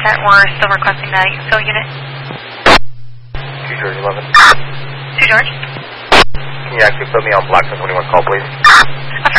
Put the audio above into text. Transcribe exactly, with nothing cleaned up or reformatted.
percent. We're still requesting the fill unit. two George eleven. two George. Can you actually put me on Blackstone twenty-one call, please?